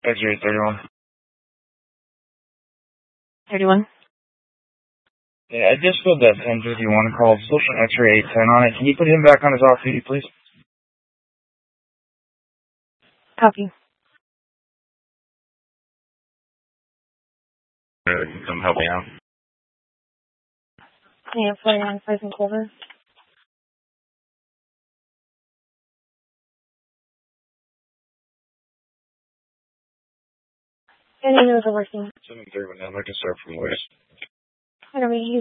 X-ray 31. 31. Yeah, I just filled that 1051 call. Still an X-ray 810 on it. Can you put him back on his off duty, please? Copy. Come help me out. Yeah, 49 Price and Clover. Any of those are working. 731, I'd like to start from west. I don't mean,